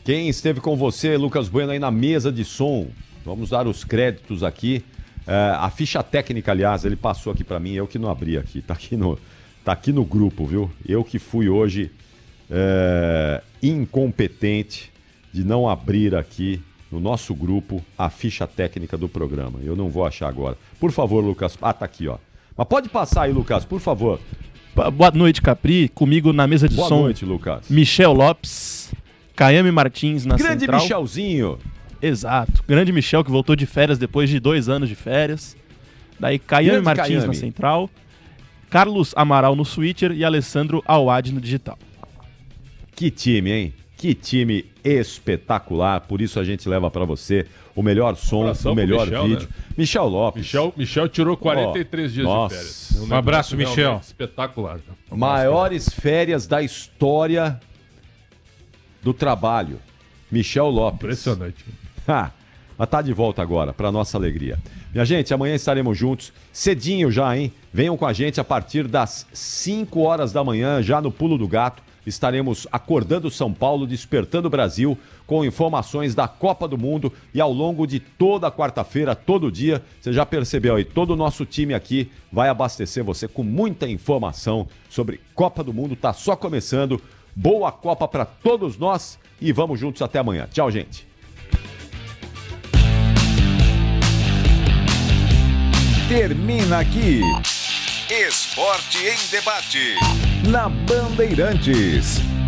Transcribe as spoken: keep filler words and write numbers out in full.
Quem esteve com você, Lucas Bueno, aí na mesa de som? Vamos dar os créditos aqui. É, a ficha técnica, aliás, ele passou aqui para mim, eu que não abri aqui. Tá aqui no, tá aqui no grupo, viu? Eu que fui hoje é, incompetente de não abrir aqui no nosso grupo a ficha técnica do programa. Eu não vou achar agora. Por favor, Lucas. Ah, tá aqui, ó. Mas pode passar aí, Lucas, por favor. Boa noite, Capri. Comigo na mesa de Boa som. Boa noite, Lucas. Michel Lopes, Caiame Martins na Grande central. Michelzinho. Exato. Grande Michel que voltou de férias depois de dois anos de férias. Daí Caiame Grande Martins Caiame. na central. Carlos Amaral no switcher e Alessandro Awad no digital. Que time, hein? Que time espetacular. Por isso a gente leva pra você o melhor som, Abração o melhor pro Michel, vídeo. né? Michel Lopes. Michel, Michel tirou quarenta e três Oh, dias nossa. de férias. Um abraço, negócio Michel. realmente Espetacular. Um Maiores férias da história do trabalho. Michel Lopes. Impressionante. Ha, mas tá de volta agora, para nossa alegria. Minha gente, amanhã estaremos juntos, cedinho já, hein? Venham com a gente a partir das cinco horas da manhã, já no Pulo do Gato. Estaremos acordando São Paulo, despertando o Brasil, com informações da Copa do Mundo. E ao longo de toda a quarta-feira, todo dia, você já percebeu aí, todo o nosso time aqui vai abastecer você com muita informação sobre Copa do Mundo. Tá só começando. Boa Copa para todos nós e vamos juntos até amanhã. Tchau, gente. Termina aqui Esporte em Debate na Bandeirantes.